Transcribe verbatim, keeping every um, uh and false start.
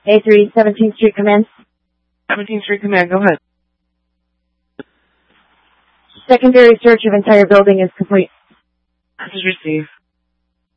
A three, seventeenth Street Command. seventeenth Street Command, go ahead. Secondary search of entire building is complete. Message received.